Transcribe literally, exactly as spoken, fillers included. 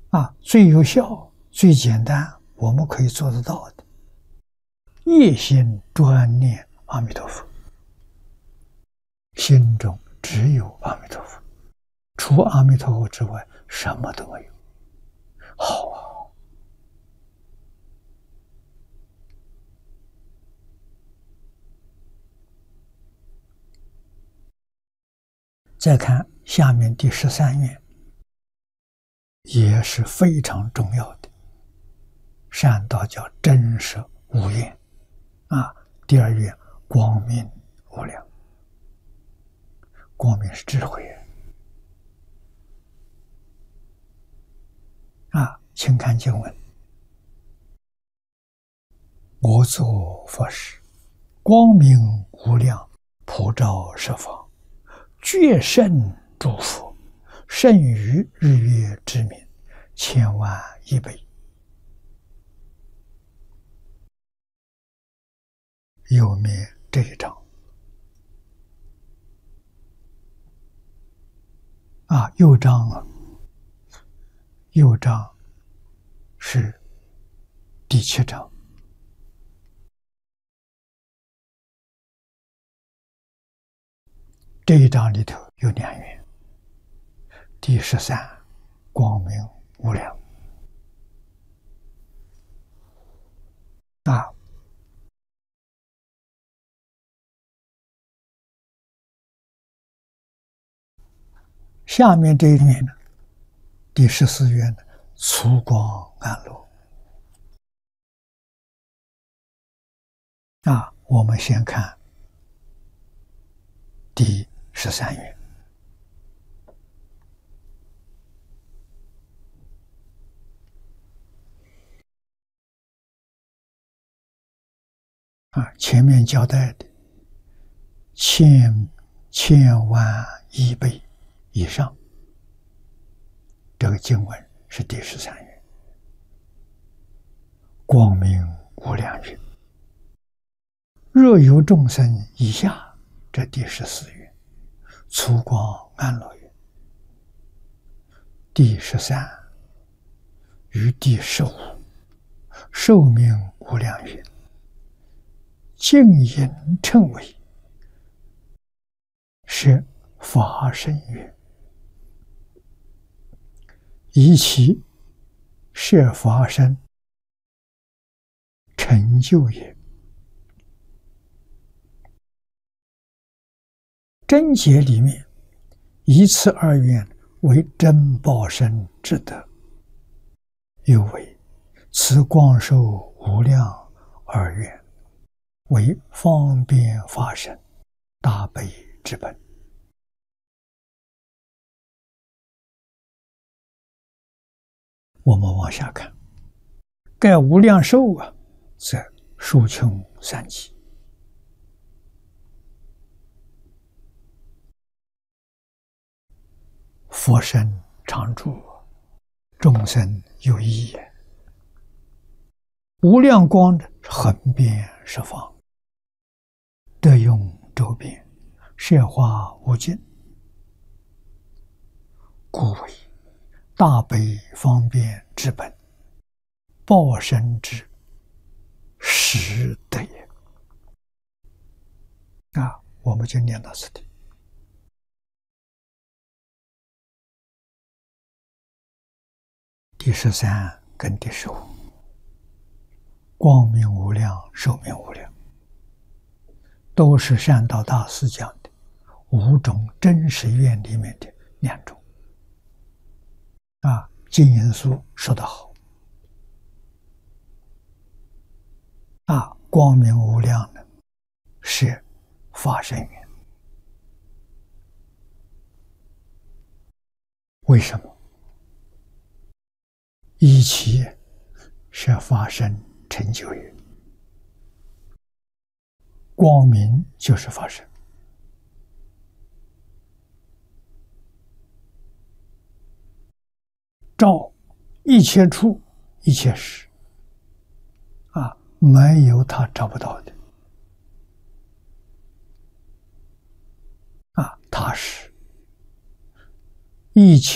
啊，最有效、最简单，我们可以做得到的，一心专念阿弥陀佛，心中只有阿弥陀佛，除阿弥陀佛之外，什么都没有。好啊！再看下面第十三愿，也是非常重要的。善道叫真实无厌啊。第二愿光明无量，光明是智慧啊。请看经文：我作佛时，光明无量，普照十方，觉胜诸佛，胜于日月之明，千万亿倍。右面这一章啊，右章啊，右章是第七章。这一章里头有两愿，第十三光明无量啊。下面这一愿呢，第十四愿呢，粗光安乐啊。我们先看第十三愿啊，前面交代的千千万亿倍以上，这个经文是第十三愿，光明无量愿。若有众生以下，这第十四愿，粗光安乐愿。第十三与第十五，寿命无量愿，净隐称为是法身愿，以其摄法身成就也。真解里面，以此二愿为真报身之德，又为此光寿无量二愿为方便法身大悲之本。我们往下看，盖无量寿啊，则数穷三极。佛身常住，众生有异也。无量光横遍十方，德用周遍，摄化无尽，故为大悲方便之本，报身之实德也。啊，我们就念到这里。第十三跟第十五，光明无量，寿命无量，都是善导大师讲的五种真实愿里面的两种。啊，金银书说得好，啊，光明无量呢是法身愿。为什么？以其是法身成就也。光明就是法身，照一切处一切时，啊，没有他找不到的。啊，他是一切